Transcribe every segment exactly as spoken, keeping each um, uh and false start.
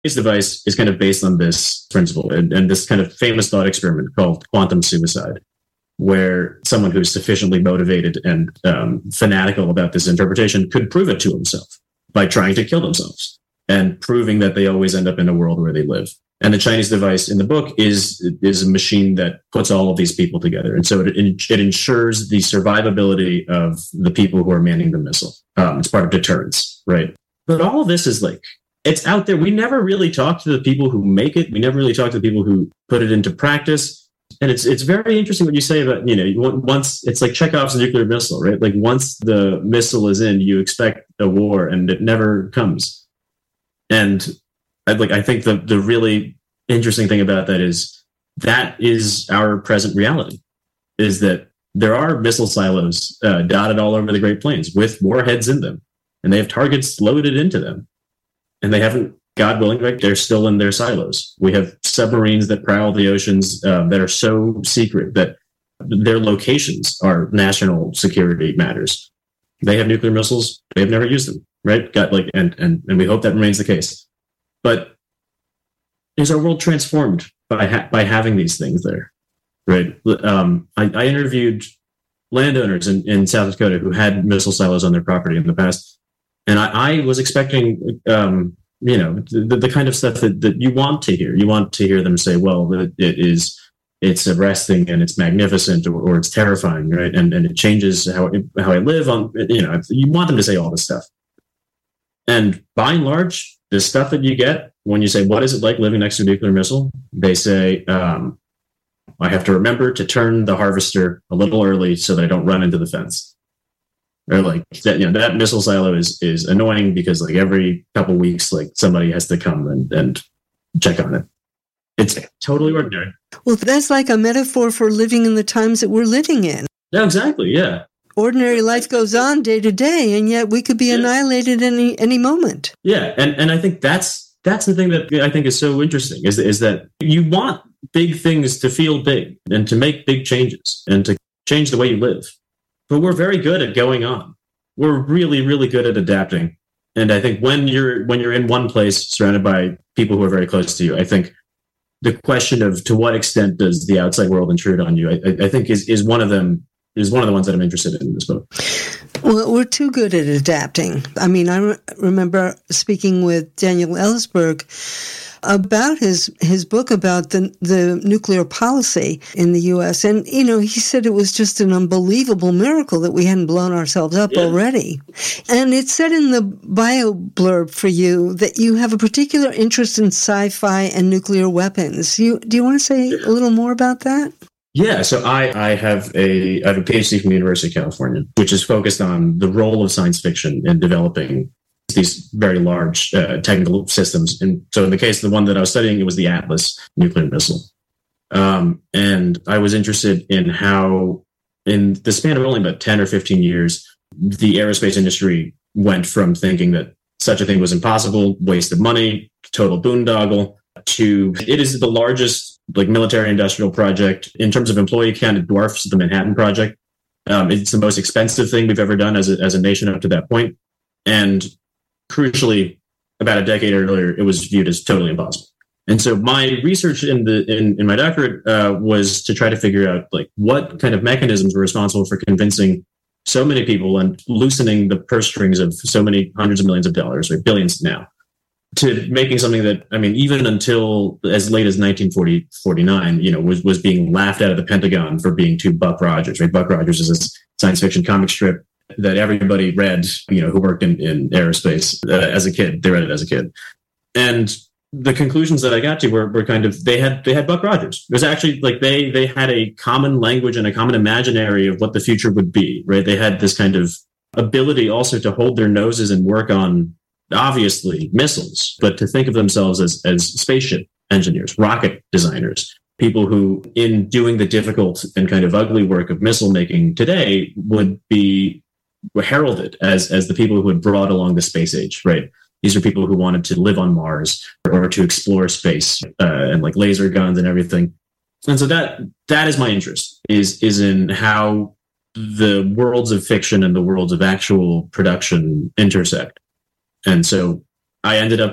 This device is kind of based on this principle and, and this kind of famous thought experiment called quantum suicide, where someone who's sufficiently motivated and um, fanatical about this interpretation could prove it to himself by trying to kill themselves and proving that they always end up in a world where they live. And the Chinese device in the book is is a machine that puts all of these people together. And so it, it ensures the survivability of the people who are manning the missile. Um, it's part of deterrence, right? But all of this is like, it's out there. We never really talk to the people who make it. We never really talk to the people who put it into practice. And it's it's very interesting what you say about, you know, once it's like Chekhov's nuclear missile, right? Like once the missile is in, you expect a war and it never comes. And I like I think the the really interesting thing about that is that is our present reality, is that there are missile silos uh, dotted all over the Great Plains with warheads in them, and they have targets loaded into them. And they haven't, God willing, right? They're still in their silos. We have submarines that prowl the oceans uh, that are so secret that their locations are national security matters. They have nuclear missiles. They've never used them, right? Got like, and and and we hope that remains the case. But is our world transformed by ha- by having these things there, right? Um, I, I interviewed landowners in, in South Dakota who had missile silos on their property in the past. And I, I was expecting, um, you know, the, the kind of stuff that, that you want to hear. You want to hear them say, well, it, it is, it's arresting and it's magnificent, or, or it's terrifying, right? And and it changes how it, how I live on, you know, you want them to say all this stuff. And by and large, the stuff that you get when you say, what is it like living next to a nuclear missile? They say, um, I have to remember to turn the harvester a little early so that I don't run into the fence. Or like that, you know, that missile silo is is annoying because like every couple of weeks, like somebody has to come and, and check on it. It's totally ordinary. Well, that's like a metaphor for living in the times that we're living in. Yeah, exactly. Yeah. Ordinary life goes on day to day, and yet we could be yeah. annihilated any any moment. Yeah, and and I think that's that's the thing that I think is so interesting is is that you want big things to feel big and to make big changes and to change the way you live. But we're very good at going on. We're really, really good at adapting. And I think when you're when you're in one place surrounded by people who are very close to you, I think the question of to what extent does the outside world intrude on you, I, I think is is one of them is one of the ones that I'm interested in in this book. Well, we're too good at adapting. I mean, I re- remember speaking with Daniel Ellsberg about his his book about the the nuclear policy in the U S. And, you know, he said it was just an unbelievable miracle that we hadn't blown ourselves up yeah. already. And it said in the bio blurb for you that you have a particular interest in sci-fi and nuclear weapons. You, do you want to say a little more about that? Yeah, so I, I have a I have a PhD from the University of California, which is focused on the role of science fiction in developing these very large uh, technical systems. And so in the case of the one that I was studying, it was the Atlas nuclear missile. Um, and I was interested in how, in the span of only about ten or fifteen years, the aerospace industry went from thinking that such a thing was impossible, waste of money, total boondoggle, to it is the largest like military industrial project. In terms of employee count, it dwarfs the Manhattan Project. Um, it's the most expensive thing we've ever done as a, as a nation up to that point. And crucially, about a decade earlier, it was viewed as totally impossible. And so my research in the in, in my doctorate uh, was to try to figure out like what kind of mechanisms were responsible for convincing so many people and loosening the purse strings of so many hundreds of millions of dollars, or billions now, to making something that, I mean, even until as late as nineteen forty, forty-nine, you know, was, was being laughed out of the Pentagon for being too Buck Rogers, right? Buck Rogers is this science fiction comic strip that everybody read, you know, who worked in, in aerospace uh, as a kid. They read it as a kid. And the conclusions that I got to were, were kind of, they had, they had Buck Rogers. It was actually like they, they had a common language and a common imaginary of what the future would be, right? They had this kind of ability also to hold their noses and work on, obviously, missiles, but to think of themselves as, as spaceship engineers, rocket designers, people who, in doing the difficult and kind of ugly work of missile making today, would be heralded as, as the people who had brought along the space age, right? These are people who wanted to live on Mars or to explore space uh, and like laser guns and everything. And so that that is my interest, is is in how the worlds of fiction and the worlds of actual production intersect. And so I ended up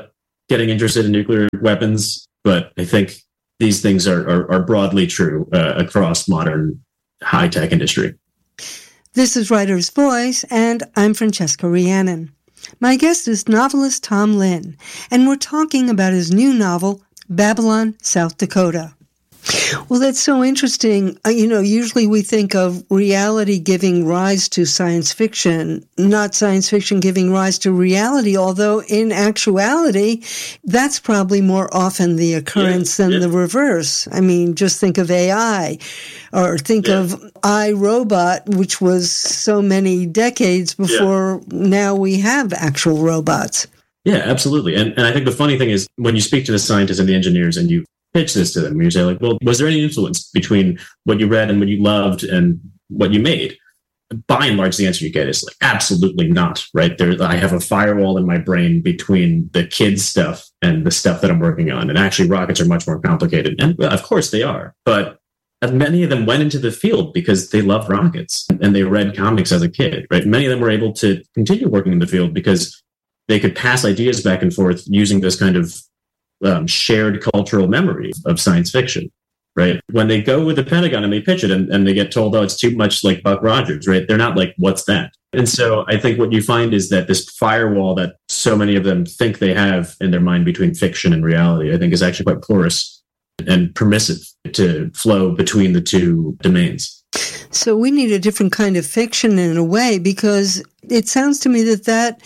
getting interested in nuclear weapons, but I think these things are, are, are broadly true uh, across modern high-tech industry. This is Writer's Voice, and I'm Francesca Rhiannon. My guest is novelist Tom Lin, and we're talking about his new novel, Babylon, South Dakota. Well, that's so interesting. Uh, you know, usually we think of reality giving rise to science fiction, not science fiction giving rise to reality, although in actuality, that's probably more often the occurrence yeah, than yeah. the reverse. I mean, just think of A I, or think yeah. of iRobot, which was so many decades before yeah. now we have actual robots. Yeah, absolutely. And, and I think the funny thing is when you speak to the scientists and the engineers and you pitch this to them, you say like, well, was there any influence between what you read and what you loved and what you made? By and large, the answer you get is like, absolutely not, right? There, I have a firewall in my brain between the kids stuff and the stuff that I'm working on. And actually rockets are much more complicated. And well, of course they are, but many of them went into the field because they loved rockets and they read comics as a kid, right? Many of them were able to continue working in the field because they could pass ideas back and forth using this kind of Um, shared cultural memory of science fiction, right? When they go with the Pentagon and they pitch it and, and they get told, oh, it's too much like Buck Rogers, right? They're not like, what's that? And so I think what you find is that this firewall that so many of them think they have in their mind between fiction and reality, I think is actually quite porous and permissive to flow between the two domains. So we need a different kind of fiction in a way, because it sounds to me that that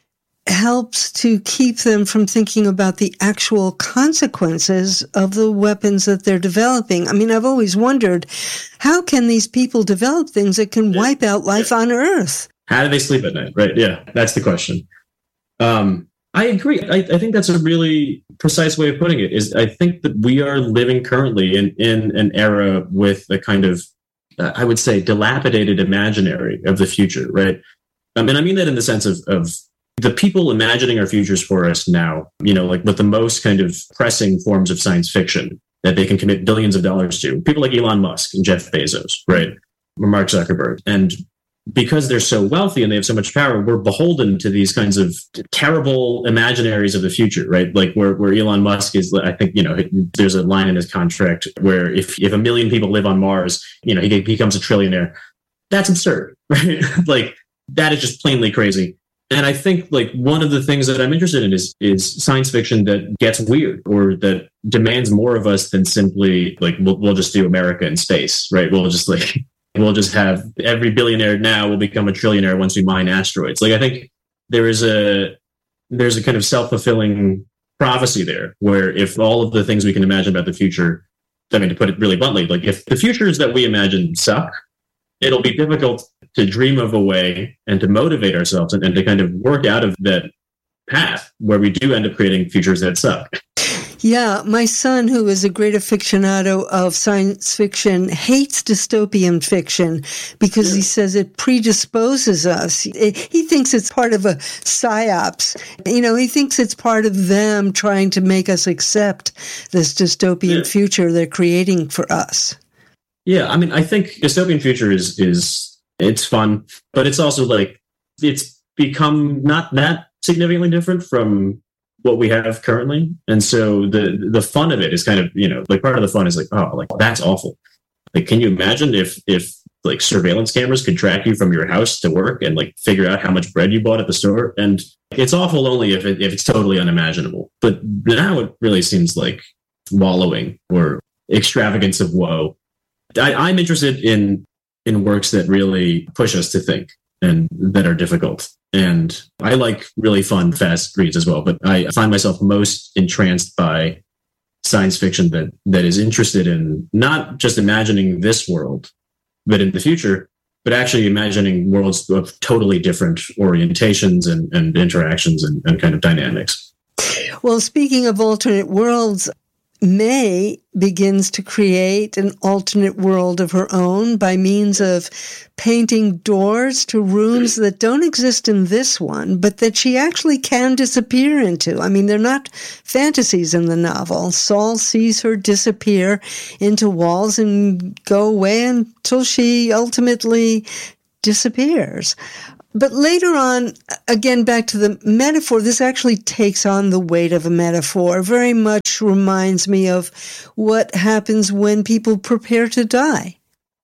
helps to keep them from thinking about the actual consequences of the weapons that they're developing. I mean, I've always wondered, how can these people develop things that can yeah. wipe out life yeah. on Earth? How do they sleep at night? Right. Yeah, that's the question. Um, I agree. I, I think that's a really precise way of putting it. Is I think that we are living currently in, in an era with a kind of, uh, I would say, dilapidated imaginary of the future, right? Um, and I mean that in the sense of, of the people imagining our futures for us now, you know, like with the most kind of pressing forms of science fiction that they can commit billions of dollars to, people like Elon Musk and Jeff Bezos, right? Or Mark Zuckerberg. And because they're so wealthy and they have so much power, we're beholden to these kinds of terrible imaginaries of the future, right? Like where, where Elon Musk is, I think, you know, there's a line in his contract where if, if a million people live on Mars, you know, he becomes a trillionaire. That's absurd, right? Like that is just plainly crazy. And I think like one of the things that I'm interested in is is science fiction that gets weird or that demands more of us than simply like we'll, we'll just do America in space, right? We'll just like we'll just have every billionaire now will become a trillionaire once we mine asteroids. Like I think there is a there's a kind of self-fulfilling prophecy there where if all of the things we can imagine about the future, I mean to put it really bluntly, like if the futures that we imagine suck, it'll be difficult to dream of a way and to motivate ourselves and, and to kind of work out of that path where we do end up creating futures that suck. Yeah, my son, who is a great aficionado of science fiction, hates dystopian fiction because yeah. he says it predisposes us. He thinks it's part of a psyops. You know, he thinks it's part of them trying to make us accept this dystopian yeah. future they're creating for us. Yeah, I mean, I think dystopian future is is it's fun, but it's also like it's become not that significantly different from what we have currently, and so the the fun of it is kind of you know like part of the fun is like oh like that's awful. Like, can you imagine if if like surveillance cameras could track you from your house to work and like figure out how much bread you bought at the store? And it's awful only if it, if it's totally unimaginable. But now it really seems like wallowing or extravagance of woe. I, I'm interested in in works that really push us to think and that are difficult. And I like really fun, fast reads as well. But I find myself most entranced by science fiction that that is interested in not just imagining this world, but in the future, but actually imagining worlds of totally different orientations and, and interactions and, and kind of dynamics. Well, speaking of alternate worlds, May begins to create an alternate world of her own by means of painting doors to rooms that don't exist in this one, but that she actually can disappear into. I mean, they're not fantasies in the novel. Saul sees her disappear into walls and go away until she ultimately disappears. But later on, again, back to the metaphor, this actually takes on the weight of a metaphor. Very much reminds me of what happens when people prepare to die.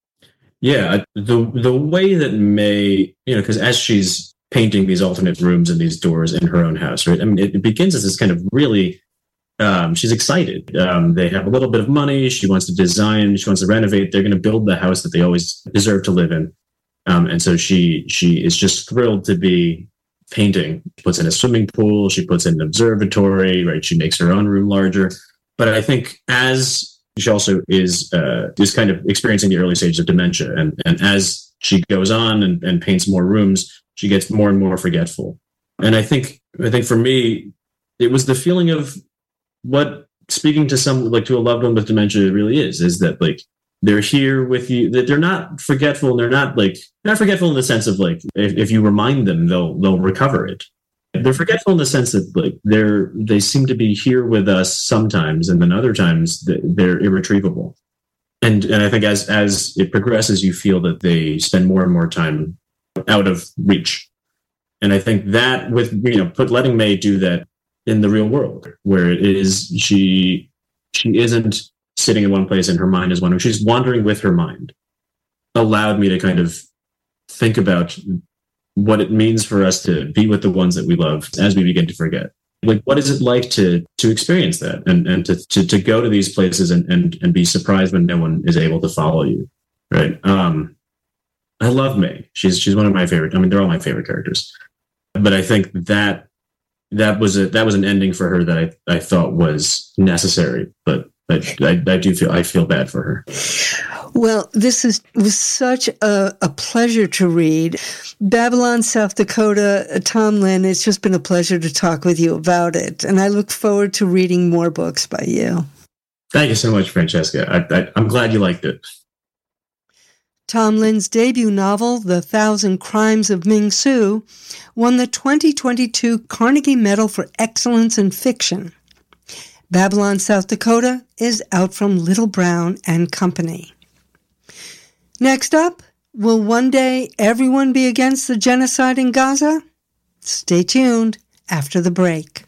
Yeah, the the way that May, you know, because as she's painting these alternate rooms and these doors in her own house, right? I mean, it, it begins as this kind of really, um, she's excited. Um, they have a little bit of money. She wants to design. She wants to renovate. They're going to build the house that they always deserve to live in. Um, and so she she is just thrilled to be painting. She puts in a swimming pool. She puts in an observatory, right? She makes her own room larger. But I think as she also is uh, is kind of experiencing the early stages of dementia, and and as she goes on and, and paints more rooms, she gets more and more forgetful. And I think I think for me, it was the feeling of what speaking to some like to a loved one with dementia really is, is that like they're here with you, that they're not forgetful, and they're not like not forgetful in the sense of like if, if you remind them, they'll they'll recover it. They're forgetful in the sense that like they're they seem to be here with us sometimes, and then other times they're irretrievable. And and I think as as it progresses, you feel that they spend more and more time out of reach. And I think that with you know put letting May do that in the real world, where it is she she isn't sitting in one place and her mind is wandering. She's wandering with her mind, allowed me to kind of think about what it means for us to be with the ones that we love as we begin to forget. Like, what is it like to to experience that and, and to, to to go to these places and, and and be surprised when no one is able to follow you, right? Um, I love May. She's she's one of my favorite. I mean, they're all my favorite characters. But I think that that was a that was an ending for her that I, I thought was necessary, but I, I, I do feel I feel bad for her. Well, this is was such a, a pleasure to read. Babylon, South Dakota, Tom Lin, it's just been a pleasure to talk with you about it. And I look forward to reading more books by you. Thank you so much, Francesca. I, I, I'm glad you liked it. Tom Lin's debut novel, The Thousand Crimes of Ming Su, won the twenty twenty-two Carnegie Medal for Excellence in Fiction. Babylon, South Dakota is out from Little Brown and Company. Next up, will one day everyone be against the genocide in Gaza? Stay tuned after the break.